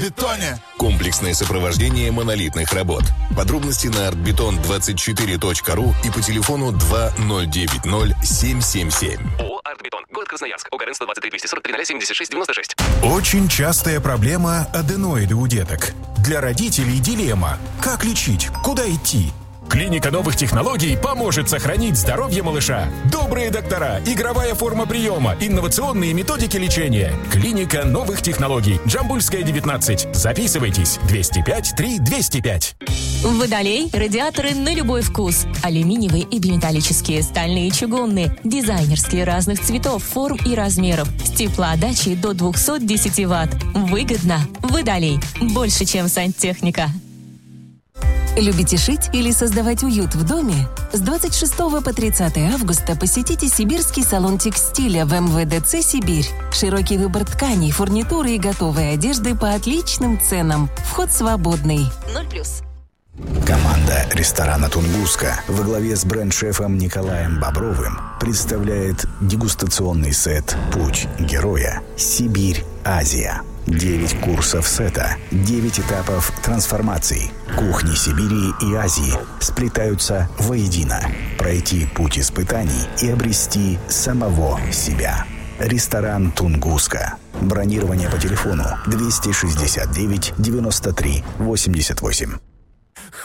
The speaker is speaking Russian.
Бетоне. Комплексное сопровождение монолитных работ. Подробности на artbeton24.ru и по телефону 2090-777. ООО «Артбетон». Город Красноярск. ОГРН 123-243-76-96. Очень частая проблема аденоиды у деток. Для родителей дилемма. Как лечить? Куда идти? Клиника новых технологий поможет сохранить здоровье малыша. Добрые доктора, игровая форма приема, инновационные методики лечения. Клиника новых технологий. Джамбульская, 19. Записывайтесь. 205-3205. Водолей – радиаторы на любой вкус. Алюминиевые и биметаллические, стальные и чугунные, дизайнерские разных цветов, форм и размеров. С теплоотдачей до 210 Вт. Выгодно. Водолей. Больше, чем сантехника. Любите шить или создавать уют в доме? С 26 по 30 августа посетите Сибирский салон текстиля в МВДЦ «Сибирь». Широкий выбор тканей, фурнитуры и готовой одежды по отличным ценам. Вход свободный. 0+. Команда ресторана «Тунгуска» во главе с бренд-шефом Николаем Бобровым представляет дегустационный сет «Путь героя. Сибирь. Азия». 9 курсов сета, 9 этапов трансформаций. Кухни Сибири и Азии сплетаются воедино. Пройти путь испытаний и обрести самого себя. Ресторан «Тунгуска». Бронирование по телефону 269 93 88.